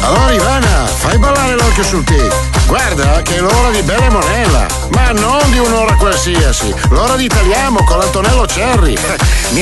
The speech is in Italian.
Allora Ivana, fai ballare l'occhio sul T. Guarda che è l'ora di Bella e Monella, ma non di un'ora qualsiasi, l'ora di Italiamo con l'Antonello Cerri.